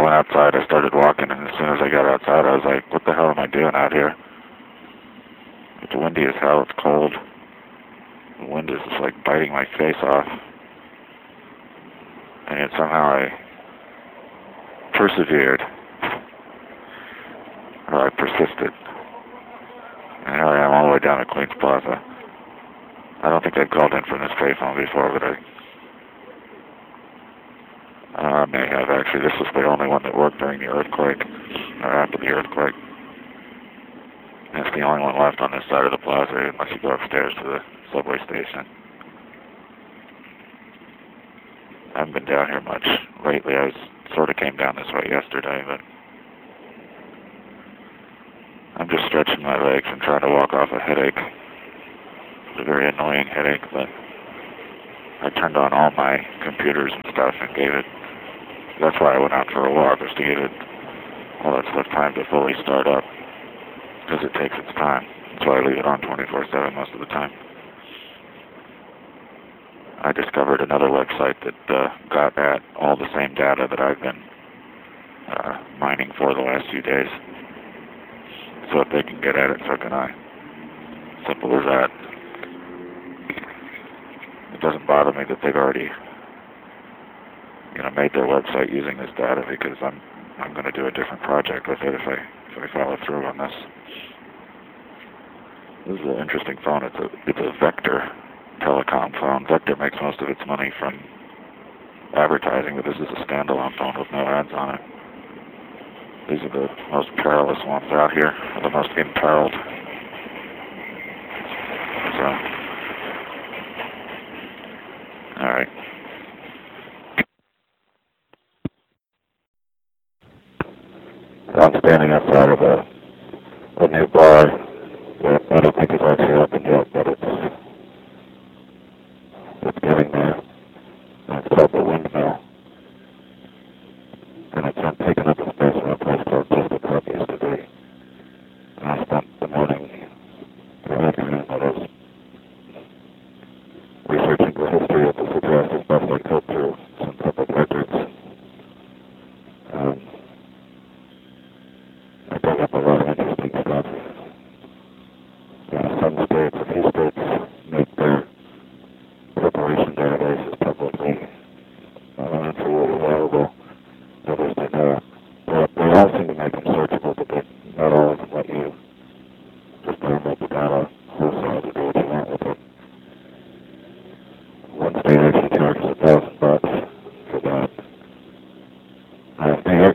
went outside, I started walking, and as soon as I got outside, I was like, what the hell am I doing out here? It's windy as hell, it's cold. The wind is just like biting my face off. And yet somehow I persevered. Or I persisted. And here I am all the way down at Queens Plaza. I don't think I've called in from this payphone before, but I may have actually. This was the only one that worked during the earthquake, or after the earthquake. And it's the only one left on this side of the plaza, unless you go upstairs to the subway station. I haven't been down here much lately. I sort of came down this way yesterday, but I'm just stretching my legs and trying to walk off a headache. It's a very annoying headache, but I turned on all my computers and stuff and gave it. That's why I went out for a walk, was to give it all that stuff time to fully start up, because it takes its time. That's why I leave it on 24/7 most of the time. I discovered another website that got at all the same data that I've been mining for the last few days. So if they can get at it, so can I. Simple as that. It doesn't bother me that they've already, made their website using this data, because I'm going to do a different project with it if I follow through on this. This is an interesting phone. It's a Vector telecom phone. Vector makes most of its money from advertising, but this is a standalone phone with no ads on it. These are the most perilous ones out here, the most imperiled. So, all right. I'm standing outside of a new bar that I don't think is actually open yet, but it's getting there. It's called the Windmill. And it's taken up a space in a place called Just a Cup used to be. And I spent the morning, the afternoon, that I was researching the history of this address as best I could through some public records. I dug up a lot of interesting stuff. Some states, a few states, make their corporation databases publicly freely available. Others do not. They all seem to make them searchable, but not all of them let you just download the data wholesale to do what you want with it. One state actually charges $1,000 for that. New York